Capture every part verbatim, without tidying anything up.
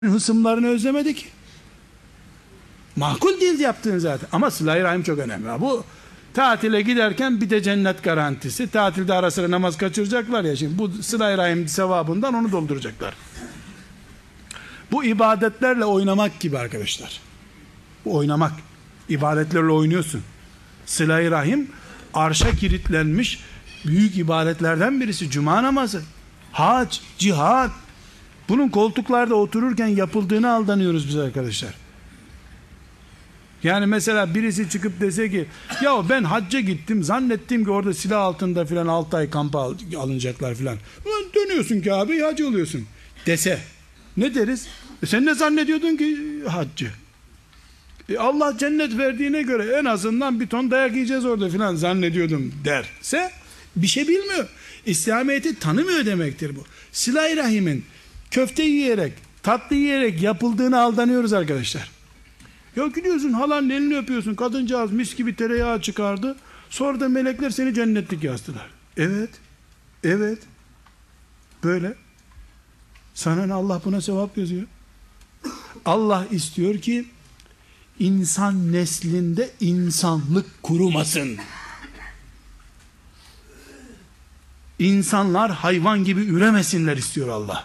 hısımlarını özlemedi ki. Makul değil yaptığın zaten. Ama sıla-i rahim çok önemli. Bu tatile giderken bir de cennet garantisi. Tatilde ara sıra namaz kaçıracaklar ya şimdi. Bu sıla-i rahim sevabından onu dolduracaklar. Bu ibadetlerle oynamak gibi arkadaşlar. Bu oynamak. İbadetlerle oynuyorsun. Sıla-i rahim arşa kilitlenmiş büyük ibadetlerden birisi. Cuma namazı, hac, cihad. Bunun koltuklarda otururken yapıldığını aldanıyoruz biz arkadaşlar. Yani mesela birisi çıkıp dese ki ya ben hacca gittim zannettim ki orada silah altında filan altı ay kampa al, alınacaklar filan. Dönüyorsun ki abi hacı oluyorsun dese. Ne deriz? E sen ne zannediyordun ki haccı? E Allah cennet verdiğine göre en azından bir ton dayak yiyeceğiz orada filan zannediyordum derse bir şey bilmiyor. İslamiyet'i tanımıyor demektir bu. Sıla-i rahimin köfte yiyerek, tatlı yiyerek yapıldığını aldanıyoruz arkadaşlar. Ya gidiyorsun halanın elini öpüyorsun. Kadıncağız mis gibi tereyağı çıkardı. Sonra da melekler seni cennetlik yazdılar. Evet. Evet. Böyle. Sana ne, Allah buna sevap yazıyor. Allah istiyor ki insan neslinde insanlık kurumasın. İnsanlar hayvan gibi üremesinler istiyor Allah.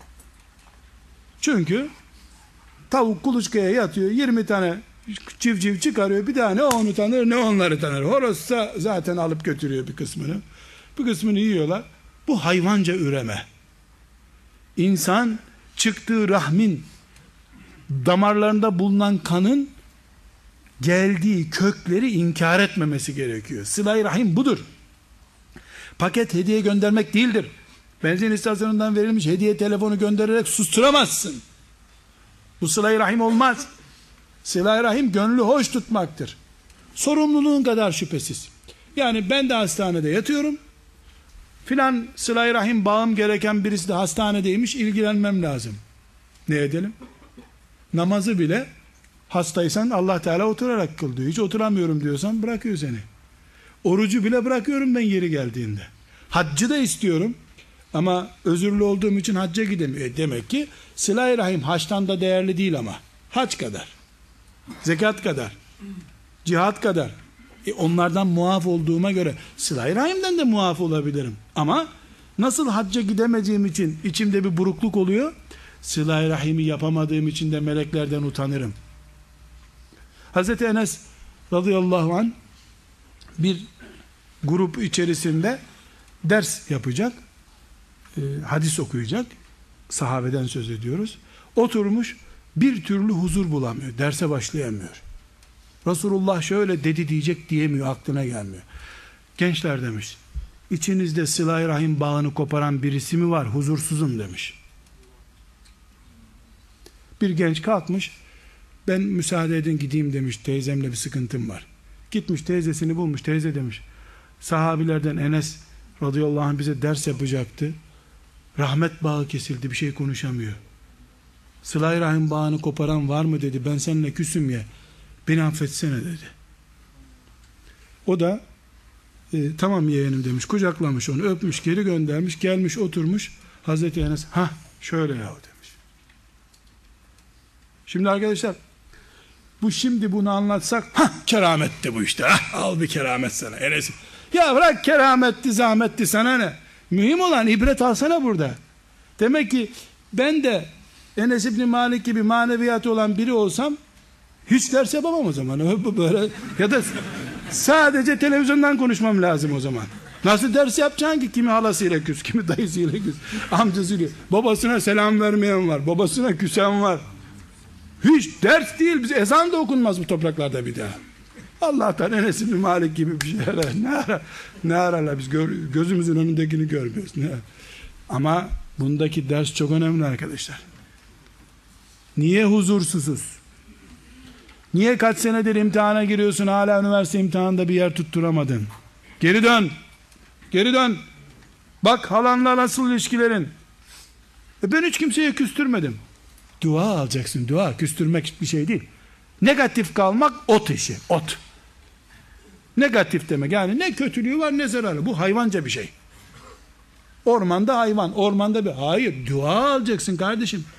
Çünkü tavuk kuluçkaya yatıyor, yirmi tane civciv çıkarıyor, bir daha ne onu tanır ne onları tanır. Horozsa zaten alıp götürüyor bir kısmını. Bir kısmını yiyorlar. Bu hayvanca üreme. İnsan çıktığı rahmin damarlarında bulunan kanın geldiği kökleri inkar etmemesi gerekiyor. Sıla-i rahim budur. Paket hediye göndermek değildir. Benzin istasyonundan verilmiş hediye telefonu göndererek susturamazsın. Bu sıla-i rahim olmaz. Sıla-i rahim gönlü hoş tutmaktır. Sorumluluğun kadar şüphesiz. Yani ben de hastanede yatıyorum. Filan sıla-i rahim bağım gereken birisi de hastanedeymiş, ilgilenmem lazım. Ne edelim? Namazı bile hastaysan Allah Teala oturarak kıl diyor. Hiç oturamıyorum diyorsan bırakıyor seni. Orucu bile bırakıyorum ben yeri geldiğinde. Haccı da istiyorum. Ama özürlü olduğum için hacca gidemiyor. E demek ki sıla-i rahim haçtan da değerli değil ama. Hac kadar. Zekat kadar. Cihat kadar. E onlardan muaf olduğuma göre sıla-i rahimden de muaf olabilirim. Ama nasıl hacca gidemediğim için içimde bir burukluk oluyor, sıla-i rahimi yapamadığım için de meleklerden utanırım. Hazreti Enes radıyallahu anh bir grup içerisinde ders yapacak. Hadis okuyacak, sahabeden söz ediyoruz. Oturmuş bir türlü huzur bulamıyor, derse başlayamıyor. Resulullah şöyle dedi diyecek diyemiyor, aklına gelmiyor. Gençler demiş, içinizde sıla-i rahim bağını koparan birisi mi var, huzursuzum demiş. Bir genç kalkmış, ben müsaade edin gideyim demiş, teyzemle bir sıkıntım var. Gitmiş teyzesini bulmuş, teyze demiş, sahabilerden Enes radıyallahu anh bize ders yapacaktı. Rahmet bağı kesildi, bir şey konuşamıyor. Sıla-i rahim bağını koparan var mı dedi, ben seninle küsüm ya, beni affetsene dedi. O da e, tamam yeğenim demiş, kucaklamış onu, öpmüş, geri göndermiş, gelmiş oturmuş. Hazreti Enes ha şöyle yahu demiş. Şimdi arkadaşlar bu şimdi bunu anlatsak ha kerametti bu işte, ha, al bir keramet sana Enes. Ya bırak kerametti zahmetti sana ne? Mühim olan ibret alsana burada. Demek ki ben de Enes İbni Malik gibi maneviyatı olan biri olsam hiç ders yapamam o zaman. Böyle, ya da sadece televizyondan konuşmam lazım o zaman. Nasıl ders yapacaksın ki? Kimi halasıyla küs, kimi dayısıyla küs, amcasıyla. Babasına selam vermeyen var, babasına küsen var. Hiç ders değil. Biz ezan da okunmaz bu topraklarda bir daha. Allah'tan Enes İbni Malik gibi bir şey arar. Ne ara, ne ararlar biz gör, gözümüzün önündekini görmüyoruz. Ne? Ama bundaki ders çok önemli arkadaşlar. Niye huzursuzuz? Niye kaç senedir imtihana giriyorsun hala üniversite imtihanında bir yer tutturamadın? Geri dön. Geri dön. Bak halanla nasıl ilişkilerin. E ben hiç kimseye küstürmedim. Dua alacaksın, dua. Küstürmek bir şey değil. Negatif kalmak ot işi, ot. Negatif demek yani ne kötülüğü var ne zararı. Bu hayvanca bir şey. Ormanda hayvan, ormanda bir hayır. Dua alacaksın kardeşim.